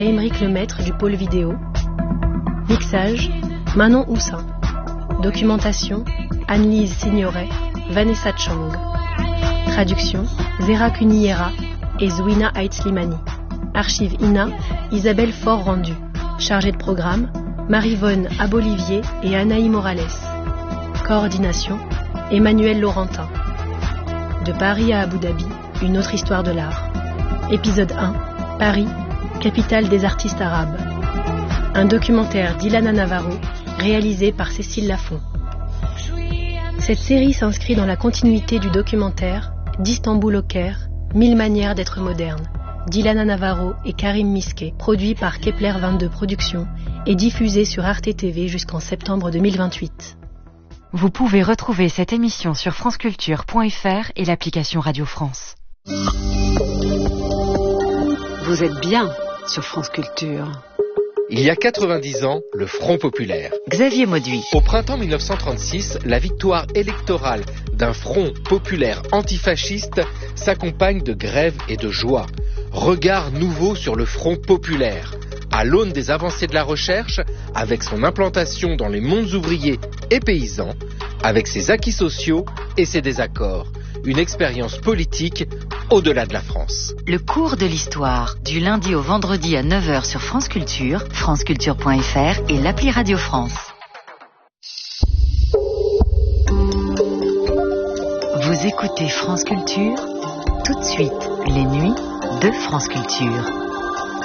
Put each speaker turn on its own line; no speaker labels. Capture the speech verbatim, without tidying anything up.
Aymeric Lemaître du pôle vidéo. Mixage, Manon Houssin. Documentation, Anne-Lise Signoret, Vanessa Chang. Traduction, Zera Kuniera et Zouina Aït-Slimani. Archive I N A, Isabelle Faure-Rendu. Chargée de programme, Marie-Vonne Abolivier et Anaï Morales. Coordination, Emmanuel Laurentin. De Paris à Abu Dhabi, une autre histoire de l'art. Épisode un, Paris, capitale des artistes arabes. Un documentaire d'Ilana Navarro, réalisé par Cécile Lafont. Cette série s'inscrit dans la continuité du documentaire d'Istanbul au Caire, Mille manières d'être moderne, d'Ilana Navarro et Karim Miske, produit par Kepler vingt-deux Productions et diffusé sur Arte T V jusqu'en septembre deux mille vingt-huit.
Vous pouvez retrouver cette émission sur franceculture point f r et l'application Radio France.
Vous êtes bien sur France Culture.
Il y a quatre-vingt-dix ans, le Front populaire.
Xavier Mauduit.
Au printemps mille neuf cent trente-six, la victoire électorale d'un Front populaire antifasciste s'accompagne de grèves et de joie. Regard nouveau sur le Front populaire. À l'aune des avancées de la recherche, avec son implantation dans les mondes ouvriers et paysans, avec ses acquis sociaux et ses désaccords. Une expérience politique au-delà de la France.
Le cours de l'histoire, du lundi au vendredi à neuf heures sur France Culture, franceculture point f r et l'appli Radio France. Vous écoutez France Culture, tout de suite, les nuits de France Culture.